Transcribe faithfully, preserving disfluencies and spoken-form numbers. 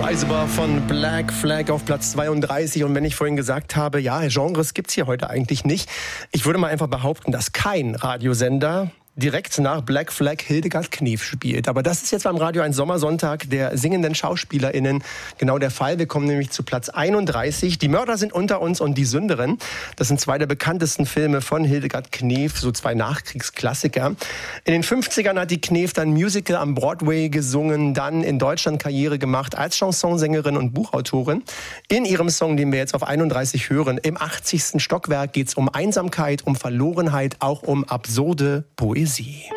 Unprisable von Black Flag auf Platz zweiunddreißig. Und wenn ich vorhin gesagt habe, ja, Genres gibt's hier heute eigentlich nicht, ich würde mal einfach behaupten, dass kein Radiosender direkt nach Black Flag Hildegard Knef spielt. Aber das ist jetzt beim Radio ein Sommersonntag der singenden SchauspielerInnen genau der Fall. Wir kommen nämlich zu Platz einunddreißig. Die Mörder sind unter uns und die Sünderin. Das sind zwei der bekanntesten Filme von Hildegard Knef, so zwei Nachkriegsklassiker. In den fünfzigern hat die Knef dann Musical am Broadway gesungen, dann in Deutschland Karriere gemacht als Chansonsängerin und Buchautorin. In ihrem Song, den wir jetzt auf einunddreißig hören, im achtzigsten Stockwerk, geht es um Einsamkeit, um Verlorenheit, auch um absurde Poesie. Sie.